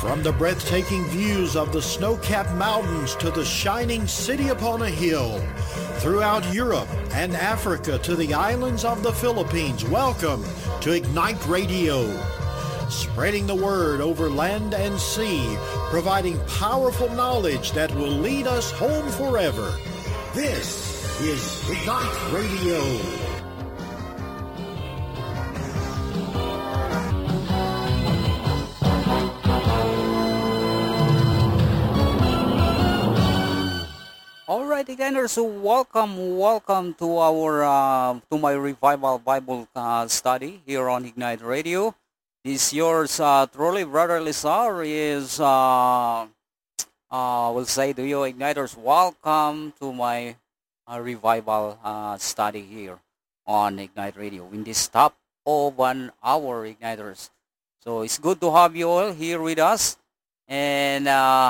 From the breathtaking views of the snow-capped mountains to the shining city upon a hill, throughout Europe and Africa to the islands of the Philippines, welcome to Ignite Radio. Spreading the word over land and sea, providing powerful knowledge that will lead us home forever. This is Ignite Radio. All right, Igniters, so welcome to our to my revival Bible study here on Ignite Radio. This yours truly, Brother Lizar is will say to you, Igniters, welcome to my revival study here on Ignite Radio in this top of 1 hour, Igniters. So it's good to have you all here with us, and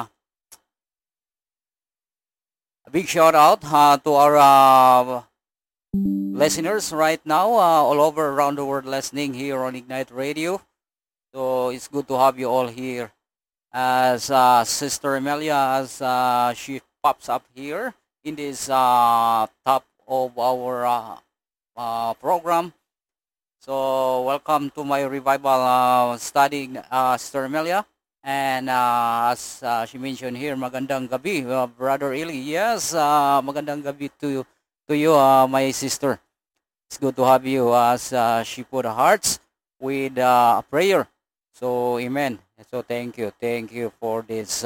a big shout out to our listeners right now all over around the world listening here on Ignite Radio. So it's good to have you all here. As Sister Amelia, as she pops up here in this top of our program. So welcome to my revival study, Sister Amelia. And as she mentioned here, magandang gabi, Brother Eli. Yes, magandang gabi to you, my sister. It's good to have you as she put hearts with a prayer. So, amen. So, thank you for this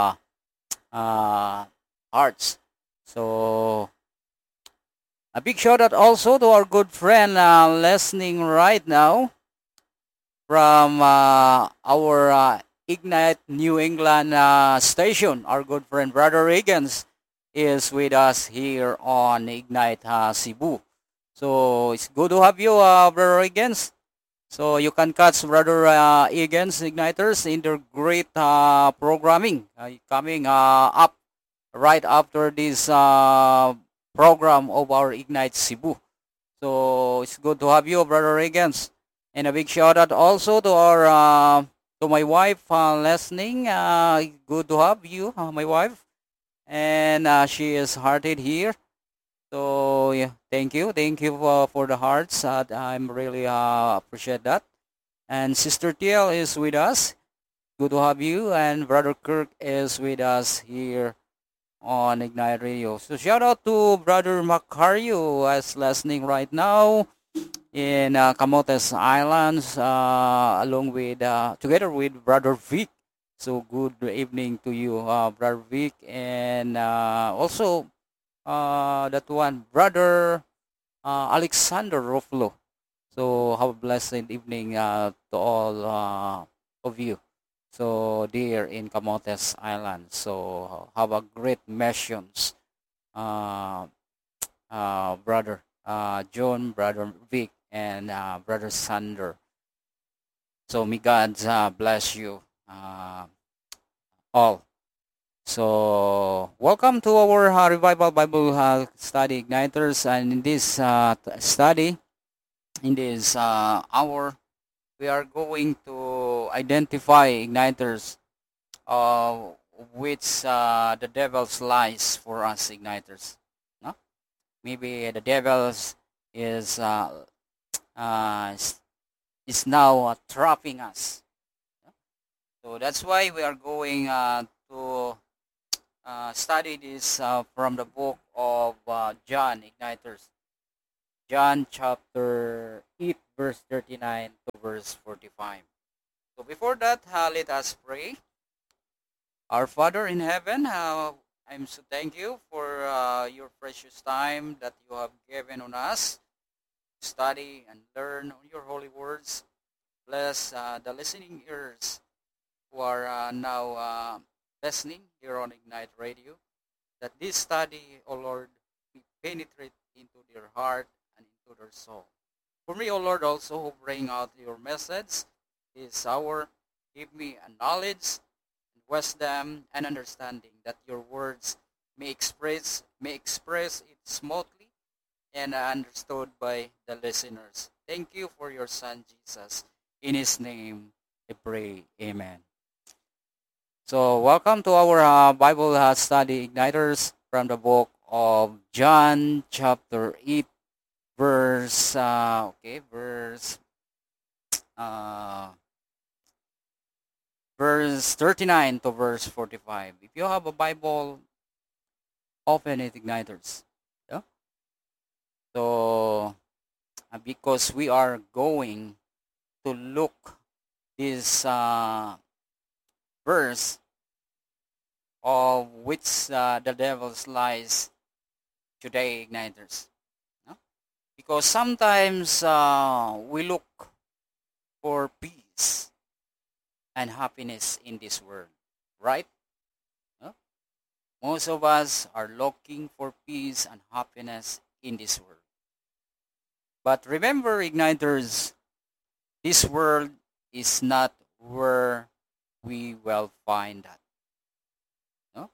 hearts. So, a big shout out also to our good friend listening right now from our Ignite New England station. Our good friend Brother Reagans is with us here on Ignite Cebu. So it's good to have you, Brother Reagans. So you can catch Brother Egan's Igniters in their great programming coming up right after this program of our Ignite Cebu. So it's good to have you, Brother Reagans. And a big shout out also to our to my wife listening. Good to have you, my wife. And she is hearted here. So yeah, thank you for the hearts. I'm really appreciate that. And Sister TL is with us. Good to have you. And Brother Kirk is with us here on Ignite Radio. So shout out to Brother Macario as listening right now in Camotes Islands, along with together with Brother Vic. So good evening to you, Brother Vic, and also that one, Brother Alexander Roflo. So have a blessed evening to all of you. So dear in Camotes Island. So have a great missions, Brother John, Brother Vic, and Brother Sander. So may God bless you all. So welcome to our Revival Bible Study Igniters, and in this study, in this hour, we are going to identify Igniters which the devil's lies for us Igniters. No? Maybe the devil's is is now trapping us. So that's why we are going to study this from the book of John Igniters. John chapter 8 verse 39 to verse 45. So before that, let us pray. Our Father in heaven, I'm so thank you for your precious time that you have given on us to study and learn on your holy words. Bless the listening ears who are now listening here on Ignite Radio, that this study, O Lord, be penetrate into their heart and into their soul. For me, O Lord, also who bring out your message this hour, give me a knowledge, and wisdom, and understanding that your words may express it smoothly and understood by the listeners. Thank you for your Son Jesus. In His name, I pray. Amen. So, welcome to our Bible study igniters from the book of John, chapter 8, uh, verse 39 to verse 45. If you have a Bible, open it, igniters. Yeah? So, because we are going to look this verse of which the devil's lies today, igniters. No? Because sometimes we look for peace and happiness in this world, right? No? Most of us are looking for peace and happiness in this world. But remember, igniters, this world is not where we will find that. No?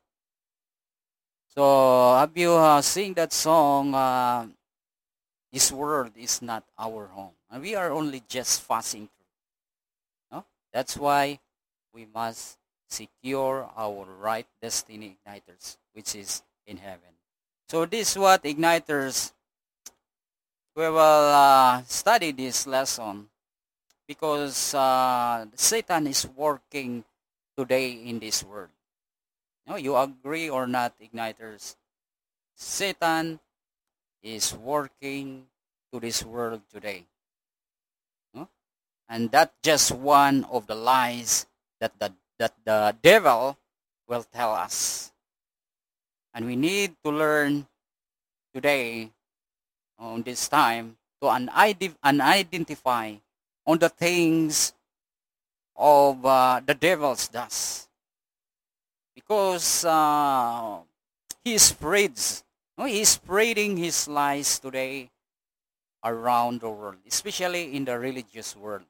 So, have you sing that song, this world is not our home. And we are only just passing through. No? That's why we must secure our right destiny, igniters, which is in heaven. So this is what, igniters, we will study this lesson because Satan is working today in this world. No, you agree or not, igniters? Satan is working to this world today. No? And that's just one of the lies that the devil will tell us. And we need to learn today, on this time, to identify on the things of the devil's does. Because he spreads, he is spreading his lies today around the world, especially in the religious world.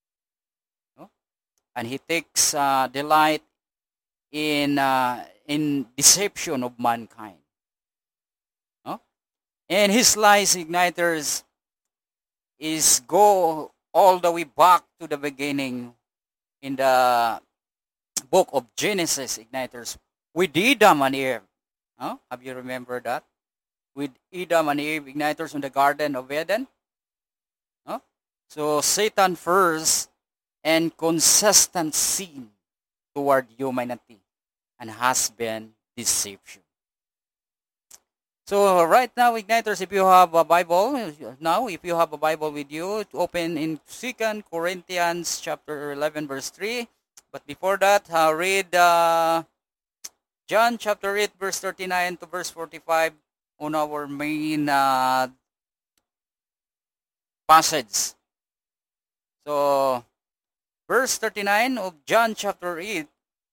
And he takes delight in deception of mankind. And his lies, igniters, is go all the way back to the beginning in the book of Genesis, igniters, with Adam and Eve. Have you remembered that? With Adam and Eve, igniters, in the Garden of Eden. So Satan first and consistent sin toward humanity and has been deception. So right now, igniters, if you have a Bible, with you, open in 2 Corinthians chapter 11, verse 3. But before that, read John chapter 8, verse 39 to verse 45 on our main passage. So, verse 39 of John chapter 8,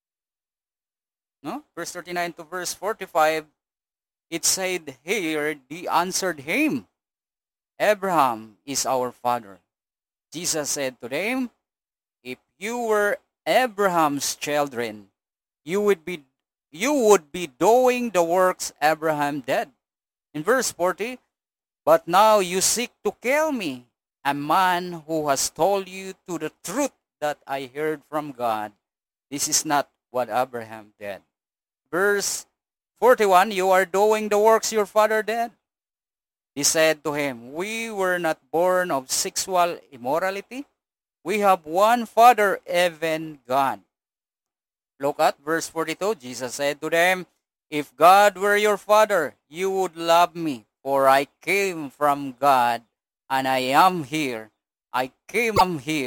verse 39 to verse 45, it said here, they answered him, Abraham is our father. Jesus said to them, if you were Abraham's children, you would be doing the works Abraham did. In verse 40, but now you seek to kill me, a man who has told you to the truth that I heard from God. This is not what Abraham did. Verse 41, you are doing the works your father did. He said to him, we were not born of sexual immorality. We have one Father, even God. Look at verse 42. Jesus said to them, if God were your Father, you would love me, for I came from God, and I am here. I came here